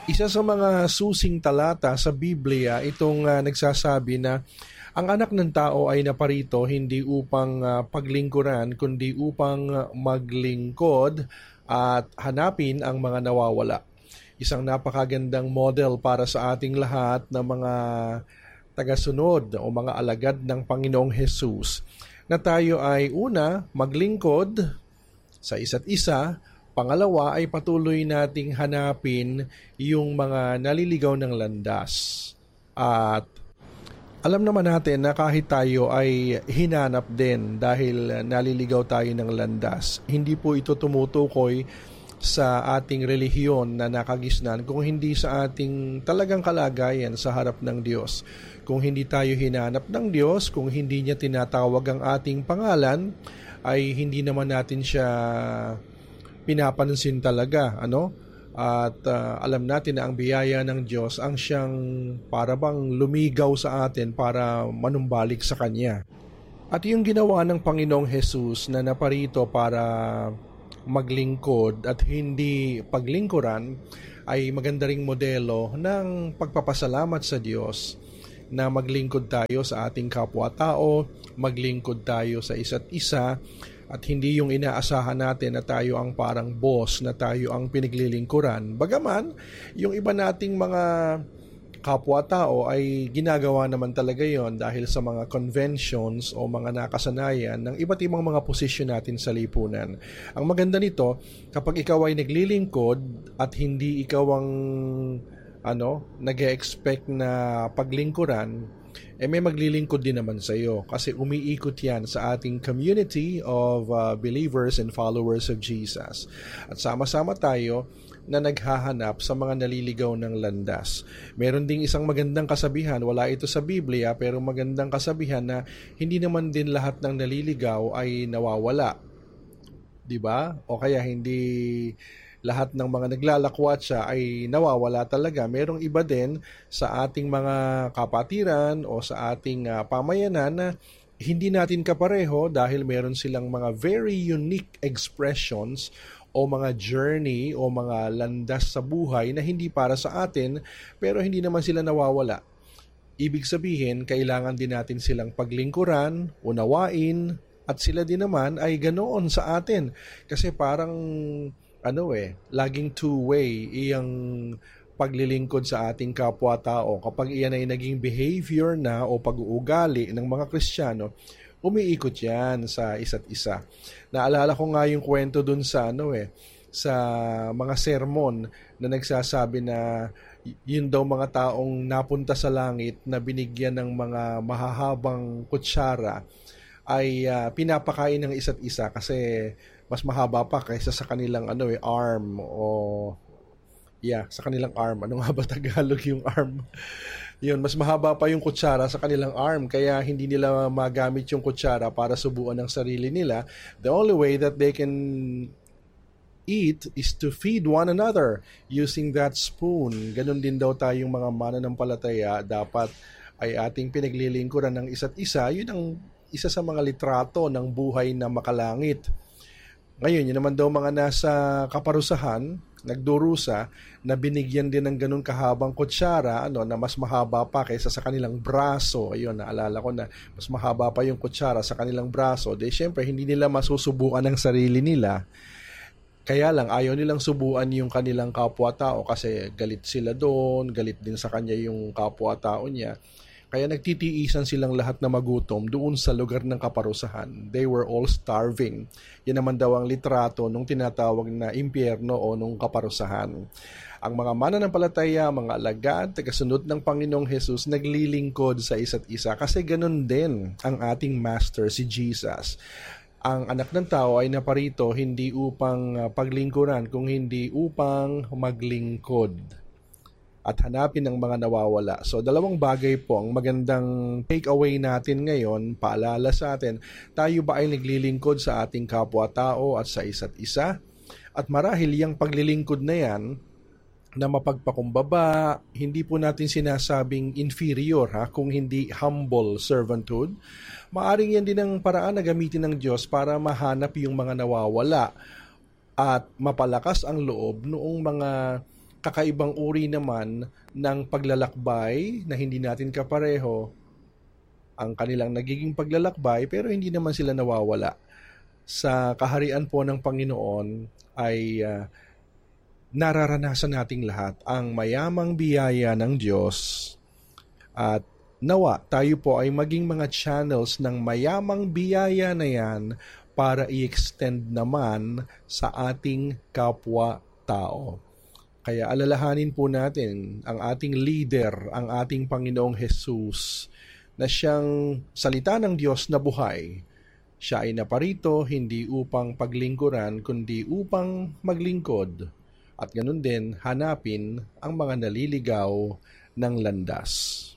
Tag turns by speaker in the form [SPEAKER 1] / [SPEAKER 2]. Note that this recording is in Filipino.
[SPEAKER 1] Isa sa mga susing talata sa Biblia itong nagsasabi na ang anak ng tao ay naparito hindi upang paglingkuran kundi upang maglingkod at hanapin ang mga nawawala. Isang napakagandang model para sa ating lahat na mga tagasunod o mga alagad ng Panginoong Hesus na tayo ay una, maglingkod sa isa't isa. Pangalawa ay patuloy nating hanapin yung mga naliligaw ng landas. At alam naman natin na kahit tayo ay hinanap din dahil naliligaw tayo ng landas, hindi po ito tumutukoy sa ating relihiyon na nakagisnan kung hindi sa ating talagang kalagayan sa harap ng Diyos. Kung hindi tayo hinanap ng Diyos, kung hindi niya tinatawag ang ating pangalan, ay hindi naman natin siya pinapansin talaga, At alam natin na ang biyaya ng Diyos ang siyang para bang lumigaw sa atin para manumbalik sa Kanya. At yung ginawa ng Panginoong Hesus na naparito para maglingkod at hindi paglingkuran ay maganda ring modelo ng pagpapasalamat sa Diyos na maglingkod tayo sa ating kapwa-tao, maglingkod tayo sa isa't isa, at hindi yung inaasahan natin na tayo ang parang boss, na tayo ang pinaglilingkuran. Bagaman, yung iba nating mga kapwa-tao ay ginagawa naman talaga yon dahil sa mga conventions o mga nakasanayan ng iba't ibang mga posisyon natin sa lipunan. Ang maganda nito, kapag ikaw ay naglilingkod at hindi ikaw ang nag-e-expect na paglingkuran, may maglilingkod din naman sa iyo kasi umiikot yan sa ating community of believers and followers of Jesus. At sama-sama tayo na naghahanap sa mga naliligaw ng landas. Meron ding isang magandang kasabihan, wala ito sa Biblia, pero magandang kasabihan na hindi naman din lahat ng naliligaw ay nawawala. 'Di ba? O kaya hindi lahat ng mga naglalakwatsa ay nawawala talaga. Merong iba din sa ating mga kapatiran o sa ating pamayanan na hindi natin kapareho dahil meron silang mga very unique expressions o mga journey o mga landas sa buhay na hindi para sa atin, pero hindi naman sila nawawala. Ibig sabihin, kailangan din natin silang paglingkuran, unawain, at sila din naman ay ganoon sa atin. Kasi parang laging two-way iyang paglilingkod sa ating kapwa-tao. Kapag iyan ay naging behavior na o pag-uugali ng mga Kristiyano, umiikot yan sa isa't isa. Naalala ko nga yung kwento dun sa sa mga sermon na nagsasabi na yun daw mga taong napunta sa langit na binigyan ng mga mahahabang kutsara ay pinapakain ng isa't isa kasi mas mahaba pa kaysa sa kanilang arm sa kanilang arm. Ano nga ba Tagalog yung arm? Yun, mas mahaba pa yung kutsara sa kanilang arm kaya hindi nila magamit yung kutsara para subuan ng sarili nila. The only way that they can eat is to feed one another using that spoon. Ganon din daw tayong mga mananampalataya dapat ay ating pinaglilingkuran ng isa't isa. Yun ang isa sa mga litrato ng buhay na makalangit. Ngayon, yun naman daw mga nasa kaparusahan, nagdurusa, na binigyan din ng ganun kahabang kutsara, na mas mahaba pa kaysa sa kanilang braso. Ayun, naalala ko na mas mahaba pa yung kutsara sa kanilang braso. Syempre, hindi nila masusubukan ng sarili nila. Kaya lang, ayaw nilang subuan yung kanilang kapwa-tao kasi galit sila doon, galit din sa kanya yung kapwa-tao niya. Kaya nagtitiisan silang lahat na magutom doon sa lugar ng kaparusahan. They were all starving. Yan naman daw ang litrato nung tinatawag na impyerno o nung kaparusahan. Ang mga mananampalataya, mga alagad, tagasunod ng Panginoong Hesus, naglilingkod sa isa't isa kasi ganun din ang ating Master, si Jesus. Ang anak ng tao ay naparito hindi upang paglingkuran, kung hindi upang maglingkod at hanapin ang mga nawawala. So, dalawang bagay po ang magandang take-away natin ngayon, paalala sa atin, tayo ba ay naglilingkod sa ating kapwa-tao at sa isa't isa? At marahil yung paglilingkod na yan, na mapagpakumbaba, hindi po natin sinasabing inferior kung hindi humble servanthood. Maaring yan din ang paraan na gamitin ng Diyos para mahanap yung mga nawawala at mapalakas ang loob noong mga kakaibang uri naman ng paglalakbay na hindi natin kapareho ang kanilang nagiging paglalakbay, pero hindi naman sila nawawala. Sa kaharian po ng Panginoon ay nararanasan nating lahat ang mayamang biyaya ng Diyos, at nawa tayo po ay maging mga channels ng mayamang biyaya na yan para i-extend naman sa ating kapwa-tao. Kaya alalahanin po natin ang ating leader, ang ating Panginoong Jesus, na siyang salita ng Diyos na buhay. Siya ay naparito hindi upang paglingkuran, kundi upang maglingkod. At ganun din, hanapin ang mga naliligaw ng landas.